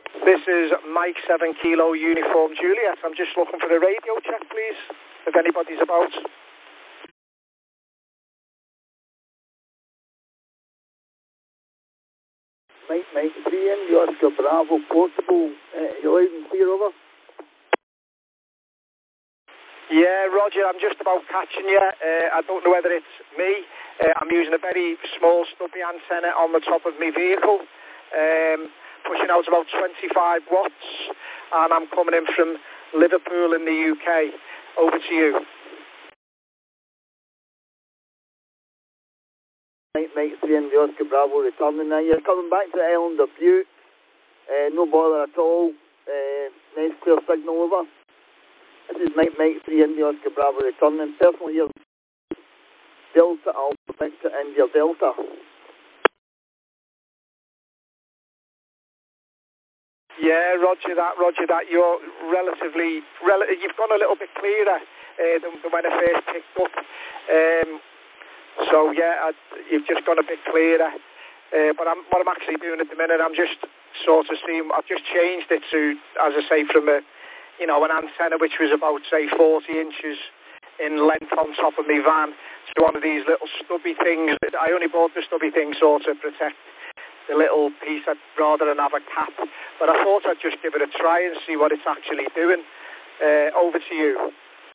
This is Mike 7 Kilo Uniform Juliet. I'm just looking for a radio check, please, if anybody's about. Mike 3 in, Oscar Bravo, portable, you're loud and clear, over. Yeah, Roger, I'm just about catching you. I don't know whether it's me. I'm using a very small stubby antenna on the top of my vehicle, pushing out about 25 watts, and I'm coming in from Liverpool in the UK. Over to you. Mike 3 in, Oscar Bravo, returning now. You're coming back to the island of Bute. No bother at all. Nice clear signal, over. This is Mike 3 India Oscar Bravo returning. Personal here, Delta Alpha Victor India Delta. Yeah, roger that. You're you've gone a little bit clearer than when I first picked up. So yeah, you've just gone a bit clearer. But what I'm actually doing at the minute, I'm just sort of seeing. I've just changed it to, as I say, from an antenna which was about, say, 40 inches in length on top of my van to one of these little stubby things. I only bought the stubby thing sort of protect the little piece rather than have a cap. But I thought I'd just give it a try and see what it's actually doing. Over to you.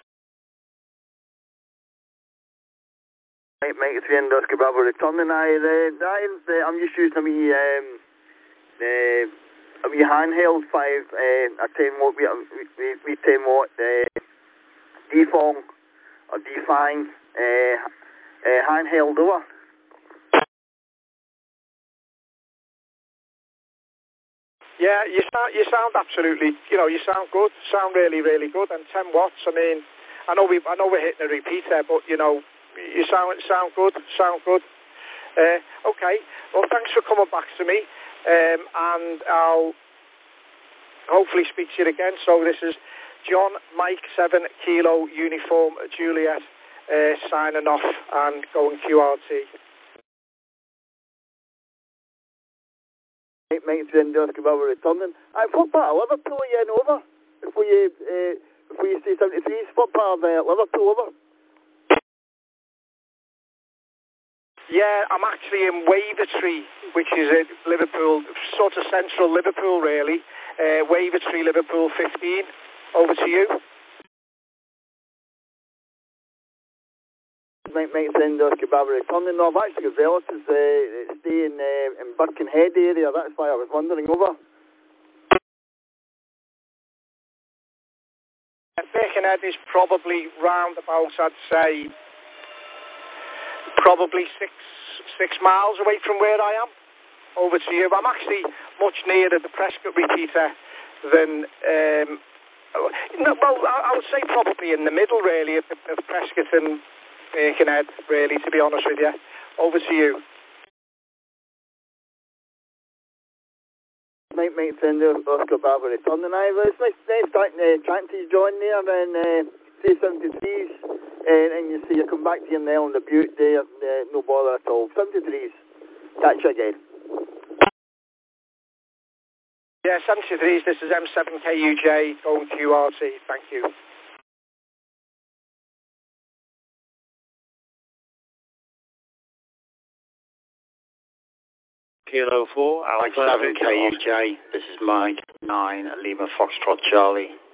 Mike 3 and Oscar Bravo returning. I'm just using a wee handheld 5, a 10 watt, we 10 watt defong or define handheld, over. Yeah, you sound absolutely, you sound good, sound really, really good, and 10 watts. I mean, I know we're hitting a repeater, but you sound good. Okay, well, thanks for coming back to me, and I'll hopefully speak to you again. So this is John Mike 7 Kilo Uniform Juliet signing off and going QRT. Mike 3 and Oscar Bravo returning. What part of Liverpool are you in, over? Before you say 73s, what part of Liverpool, over? Yeah, I'm actually in Wavertree, which is Liverpool, sort of central Liverpool, really. Wavertree, Liverpool 15. Over to you. Mike 3 and Oscar Bravo returning. No, I've actually got relatives stay in Birkenhead area. That's why I was wondering, over. Birkenhead is probably round about, I'd say, probably six miles away from where I am. Over to you. I'm actually much nearer the Prescott repeater than, I would say probably in the middle, really, of Prescott and Birkenhead, really, to be honest with you. Over to you. Mike 3 and Oscar Bravo returning. It's nice chatting to you, John, there, and C73s, and you see you come back to you in the island of Bute there, no bother at all. 73s, catch you again. Yeah, 73s, this is M7KUJ, going QRT, thank you. Kilo 4, Alex 7 KUJ, this is Mike 9 Lima Foxtrot Charlie.